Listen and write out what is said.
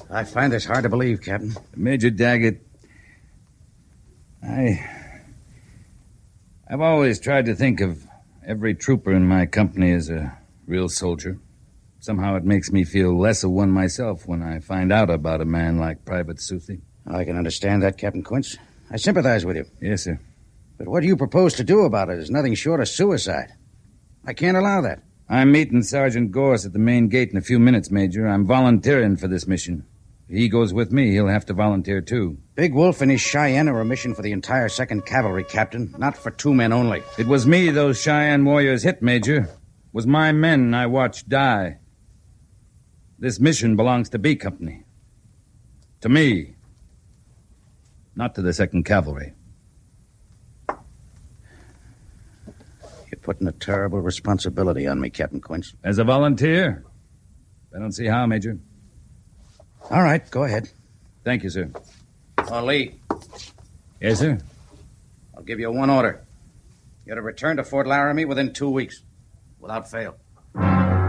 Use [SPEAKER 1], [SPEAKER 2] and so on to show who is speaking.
[SPEAKER 1] I find this hard to believe, Captain.
[SPEAKER 2] Major Daggett, I've always tried to think of every trooper in my company as a real soldier. Somehow it makes me feel less of one myself when I find out about a man like Private Southey.
[SPEAKER 1] I can understand that, Captain Quince. I sympathize with you.
[SPEAKER 2] Yes, sir.
[SPEAKER 1] But what you propose to do about it is nothing short of suicide. I can't allow that.
[SPEAKER 2] I'm meeting Sergeant Gorse at the main gate in a few minutes, Major. I'm volunteering for this mission. If he goes with me, he'll have to volunteer, too.
[SPEAKER 1] Big Wolf and his Cheyenne are a mission for the entire 2nd Cavalry, Captain, not for 2 men only.
[SPEAKER 2] It was me those Cheyenne warriors hit, Major. It was my men I watched die. This mission belongs to B Company. To me. Not to the 2nd Cavalry.
[SPEAKER 1] You're putting a terrible responsibility on me, Captain Quince.
[SPEAKER 2] As a volunteer? I don't see how, Major.
[SPEAKER 1] All right, go ahead.
[SPEAKER 2] Thank you, sir.
[SPEAKER 1] Oh, Lee.
[SPEAKER 2] Yes, sir?
[SPEAKER 1] I'll give you one order. You're to return to Fort Laramie within 2 weeks. Without fail.